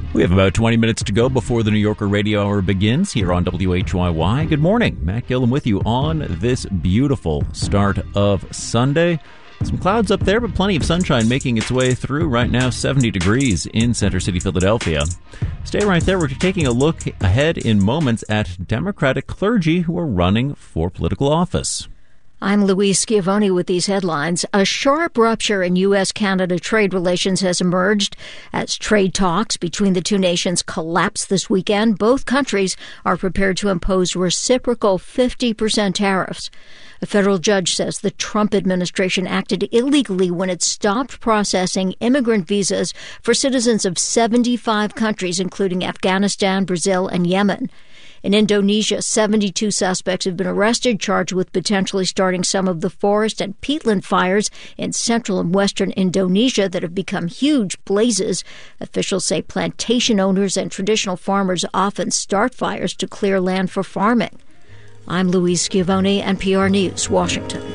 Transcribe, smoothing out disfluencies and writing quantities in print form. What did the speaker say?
We have about 20 minutes to go before the New Yorker Radio Hour begins here on WHYY. Good morning. Matt Gillum with you on this beautiful start of Sunday. Some clouds up there, but plenty of sunshine making its way through. Right now, 70 degrees in Center City, Philadelphia. Stay right there. We're taking a look ahead in moments at Democratic clergy who are running for political office. I'm Louise Schiavone with these headlines. A sharp rupture in U.S.-Canada trade relations has emerged as trade talks between the two nations collapse this weekend. Both countries are prepared to impose reciprocal 50% tariffs. A federal judge says the Trump administration acted illegally when it stopped processing immigrant visas for citizens of 75 countries, including Afghanistan, Brazil, and Yemen. In Indonesia, 72 suspects have been arrested, charged with potentially starting some of the forest and peatland fires in central and western Indonesia that have become huge blazes. Officials say plantation owners and traditional farmers often start fires to clear land for farming. I'm Louise Schiavone, NPR News, Washington.